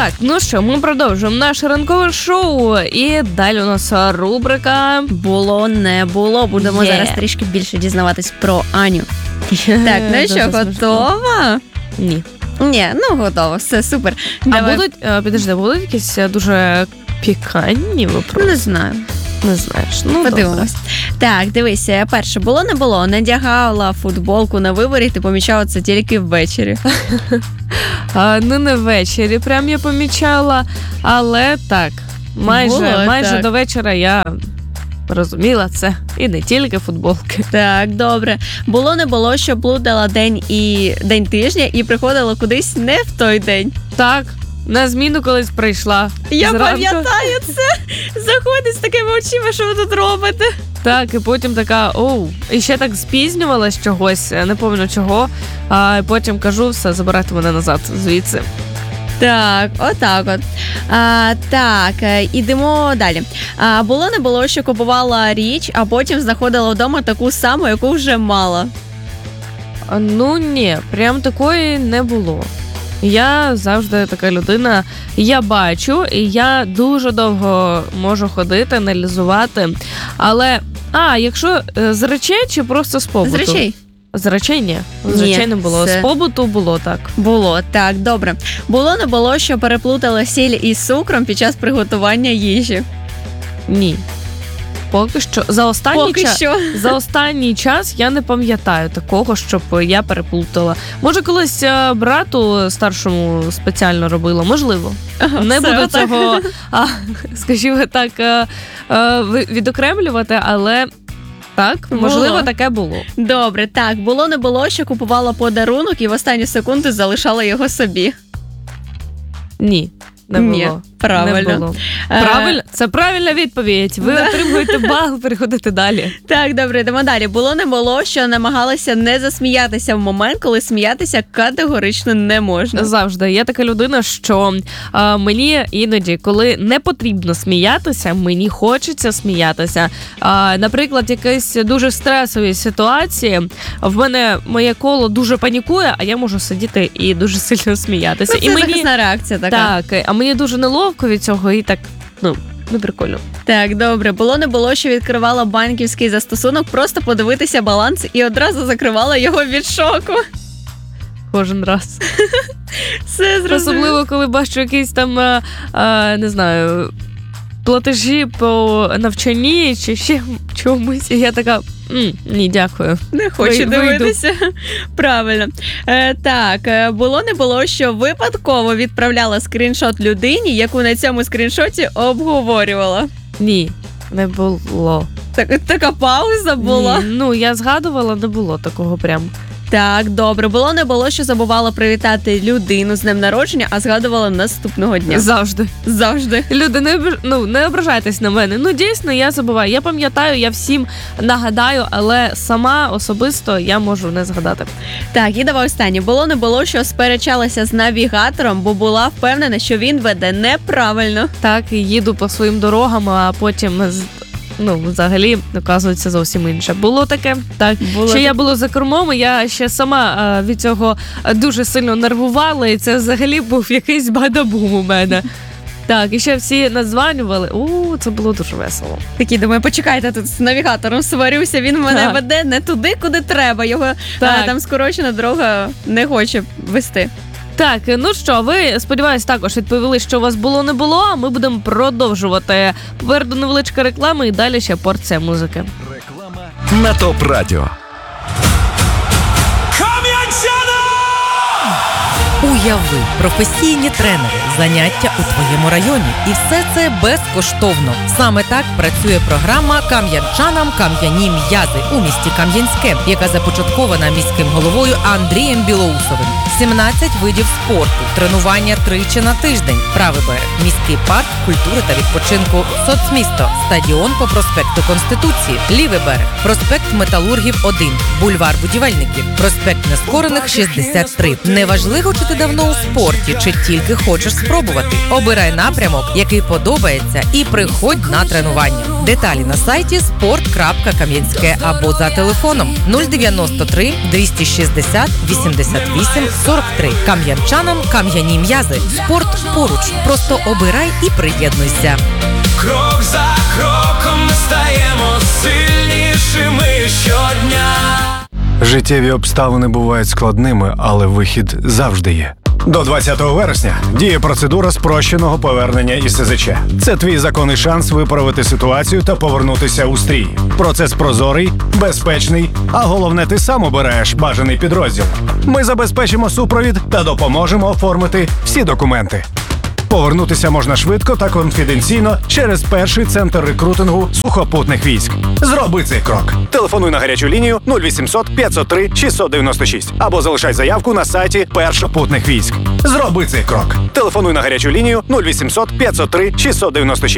Так, ну що, ми продовжуємо наше ранкове шоу. І далі у нас рубрика «Було, не було». Будемо зараз трішки більше дізнаватись про Аню. Так, ну що, готова? Ні. Ні, ну готова, все, супер. Давай. Будуть якісь дуже пікантні вопроси? Не знаю. Не знаєш, ну подивимось. Добре. Так, дивися, перше, було, не було. Надягала футболку на виборі, ти помічала це тільки ввечері. Ну, не ввечері, прям я помічала, але так, майже до вечора я розуміла це. І не тільки футболки. Так, добре. Було, не було, що плутала день тижня і приходила кудись не в той день. Так. На зміну колись прийшла. Я пам'ятаю це. Заходить з такими очима, що ви тут робите. Так, і потім така, і ще так спізнювалась чогось, не пам'ятаю чого, а потім кажу, все, забирайте мене назад звідси. Так, отак от. Так, ідемо далі. Було, не було, що купувала річ, а потім знаходила вдома таку саму, яку вже мала. Ну, ні, прям такої не було. Я завжди така людина, я бачу, і я дуже довго можу ходити, аналізувати. Але, якщо з речей чи просто з побуту? З речей. З речей ні. З речей не було. З побуту було так. Було, так, добре. Було, не було, що переплутала сіль із цукром під час приготування їжі? Ні. Поки що. За останній час я не пам'ятаю такого, щоб я переплутала. Може, колись брату старшому спеціально робила, можливо. Не буду цього, скажімо так, відокремлювати, але так, можливо, таке було. Добре, так, було, не було, що купувала подарунок і в останні секунди залишала його собі? Ні. Не було. Ні, правильно. Не було. Правильно? Це правильна відповідь. Ви отримуєте бал, переходите далі. Так, добре, йдемо далі. Було, не було, що намагалася не засміятися в момент, коли сміятися категорично не можна. Завжди. Я така людина, що мені іноді, коли не потрібно сміятися, мені хочеться сміятися. Наприклад, якісь дуже стресові ситуації, в мене моє коло дуже панікує, а я можу сидіти і дуже сильно сміятися. Це захисна реакція така. Так, а мені дуже неловко від цього і так, не прикольно. Так, добре. Було, не було, що відкривала банківський застосунок, просто подивитися баланс і одразу закривала його від шоку. Кожен раз. Все зрозуміло. Особливо, коли бачу якісь там, не знаю, платежі по навчанні чи ще чомусь, і я така, ні, дякую. Не хочу дивитися. Правильно. Так, було, не було, що випадково відправляла скріншот людині, яку на цьому скріншоті обговорювала? Ні, не було. Така пауза була? Ні, я згадувала, не було такого прям. Так, добре. Було, не було, що забувала привітати людину з днем народження, а згадувала наступного дня? Завжди. Люди, не ображайтесь на мене. Дійсно, я забуваю. Я пам'ятаю, я всім нагадаю, але сама особисто я можу не згадати. Так, і давай останнє. Було, не було, що сперечалася з навігатором, бо була впевнена, що він веде неправильно. Так, і їду по своїм дорогам, а потім взагалі, оказується зовсім інше. Було таке, так. Я була за кермом, і я ще сама від цього дуже сильно нервувала, і це взагалі був якийсь бадабум у мене. Так, і ще всі надзванювали. Це було дуже весело. Такі, думаю, почекайте, тут з навігатором сварюся, він мене веде не туди, куди треба. Його там скорочена дорога не хоче вести. Так, ну що, ви, сподіваюсь, також відповіли, що у вас було, не було, а ми будемо продовжувати. Попереду невеличка реклама і далі ще порція музики. Реклама на ТОП Радіо. Уяви, професійні тренери, заняття у твоєму районі. І все це безкоштовно. Саме так працює програма «Кам'янчанам кам'яні м'язи» у місті Кам'янське, яка започаткована міським головою Андрієм Білоусовим. 17 видів спорту, тренування тричі на тиждень, правий берег, міський парк культури та відпочинку, соцмісто, стадіон по проспекту Конституції, лівий берег, проспект Металургів 1, бульвар Будівельників, проспект Нескорених 63. Неважливо, чи ти давно давно у спорті чи тільки хочеш спробувати? Обирай напрямок, який подобається, і приходь на тренування. Деталі на сайті sport.kam'янське або за телефоном 093 260 88 43. Кам'янчанам кам'яні м'язи. Спорт поруч. Просто обирай і приєднуйся. Крок за кроком ми стаємо сильнішими щодня. Життєві обставини бувають складними, але вихід завжди є. До 20 вересня діє процедура спрощеного повернення із СЗЧ. Це твій законний шанс виправити ситуацію та повернутися у стрій. Процес прозорий, безпечний, а головне, ти сам обираєш бажаний підрозділ. Ми забезпечимо супровід та допоможемо оформити всі документи. Повернутися можна швидко та конфіденційно через перший центр рекрутингу сухопутних військ. Зроби цей крок. Телефонуй на гарячу лінію 0800 503 696 або залишай заявку на сайті Першопутних військ. Зроби цей крок. Телефонуй на гарячу лінію 0800 503 696.